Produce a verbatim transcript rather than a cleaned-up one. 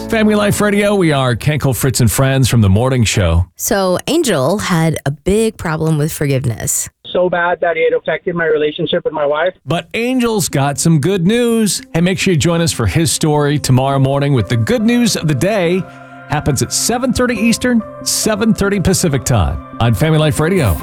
Family Life Radio, we are Kenkel, Fritz, and Friends from the morning show. So Angel had a big problem with forgiveness. So bad that it affected my relationship with my wife. But Angel's got some good news. And make sure you join us for his story tomorrow morning with the good news of the day. Happens at seven thirty Eastern, seven thirty Pacific time on Family Life Radio.